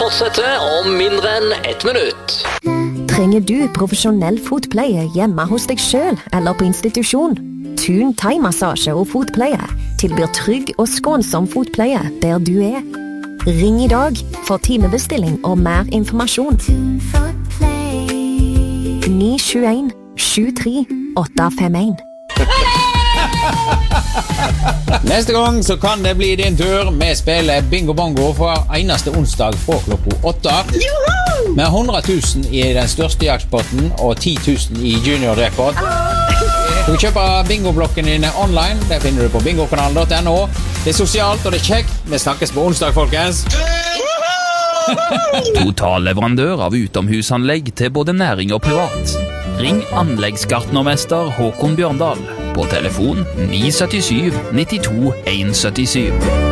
fortsetter om mindre enn 1 minutt. Trenger du profesjonell fotpleie hjemme hos deg selv eller på institusjon? Thun thai-massasje og fotpleie tilbyr trygg og skånsom fotpleie der du er. Ring i dag for timebestilling og mer informasjon. 921 73 851. Neste gang så kan det bli din tur. Vi spiller Bingo Bongo for eneste onsdag fra klokka 8. Med 100 000 i den største jaktpotten og 10 000 i junior-jackpot. Du kjøper bingoblokken dine online. Det finner du på bingokanalen.no. Det er sosialt og det er kjekt. Vi snakkes på onsdag, folkens. Totalleverandør av utomhusanlegg til både næring og privat. Ring anleggsgartnermester Håkon Bjørndal på telefon 977 92 177.